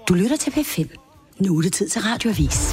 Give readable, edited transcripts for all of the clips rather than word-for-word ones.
Du lytter til P5. Nu er det tid til Radioavis.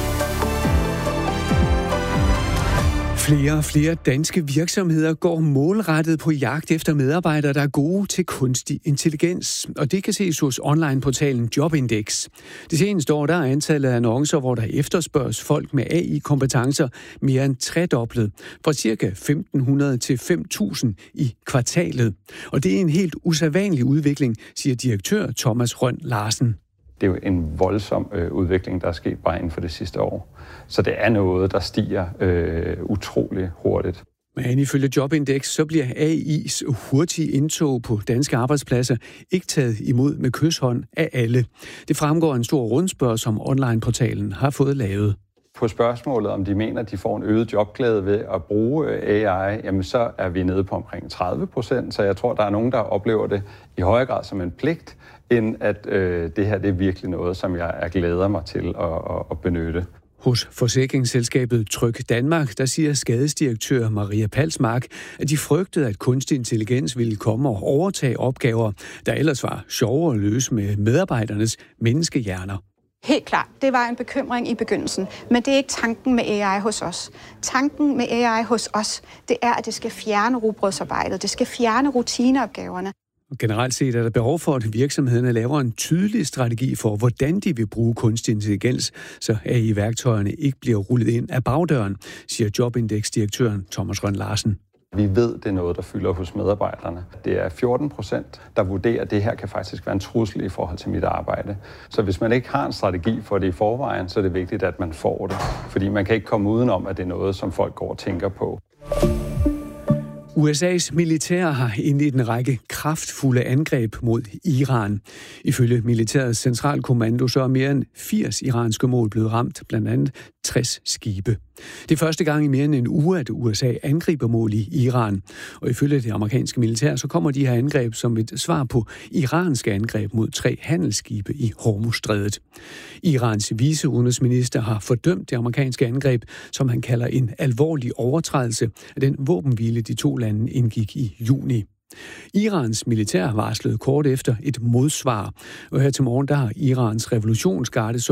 Flere og flere danske virksomheder går målrettet på jagt efter medarbejdere, der er gode til kunstig intelligens. Og det kan ses hos onlineportalen Jobindex. Det seneste år der er antallet af annoncer, hvor der efterspørges folk med AI-kompetencer, mere end tredoblet. Fra ca. 1.500 til 5.000 i kvartalet. Og det er en helt usædvanlig udvikling, siger direktør Thomas Rønn Larsen. Det er jo en voldsom udvikling, der er sket bare inden for det sidste år. Så det er noget, der stiger utrolig hurtigt. Men ifølge Jobindex, så bliver AI's hurtige indtog på danske arbejdspladser ikke taget imod med kyshånd af alle. Det fremgår en stor rundspørg, som onlineportalen har fået lavet. På spørgsmålet, om de mener, at de får en øget jobglæde ved at bruge AI, jamen så er vi nede på omkring 30%. Så jeg tror, der er nogen, der oplever det i højere grad som en pligt, end at det her det er virkelig noget, som jeg glæder mig til at benytte. Hos forsikringsselskabet Tryg Danmark, der siger skadesdirektør Maria Palsmark, at de frygtede, at kunstig intelligens ville komme og overtage opgaver, der ellers var sjovere at løse med medarbejdernes menneskehjerner. Helt klart, det var en bekymring i begyndelsen, men det er ikke tanken med AI hos os. Tanken med AI hos os, det er, at det skal fjerne rugbrødsarbejdet, det skal fjerne rutineopgaverne. Generelt set er der behov for, at virksomhederne laver en tydelig strategi for, hvordan de vil bruge kunstig intelligens, så AI-værktøjerne ikke bliver rullet ind af bagdøren, siger Jobindex-direktøren Thomas Rønn Larsen. Vi ved, det er noget, der fylder hos medarbejderne. Det er 14%, der vurderer, at det her kan faktisk være en trussel i forhold til mit arbejde. Så hvis man ikke har en strategi for det i forvejen, så er det vigtigt, at man får det. Fordi man kan ikke komme udenom, at det er noget, som folk går og tænker på. USA's militær har indledt en række kraftfulde angreb mod Iran. Ifølge militærets centralkommando så er mere end 80 iranske mål blevet ramt, blandt andet 60 skibe. Det er første gang i mere end en uge, at USA angriber mål i Iran. Og ifølge det amerikanske militær, så kommer de her angreb som et svar på iranske angreb mod 3 handelsskibe i Hormuzstrædet. Irans viceudenrigsminister har fordømt det amerikanske angreb, som han kalder en alvorlig overtrædelse af den våbenhvile, de to lande indgik i juni. Irans militær varslede kort efter et modsvar, og her til morgen der har Irans revolutionsgarde så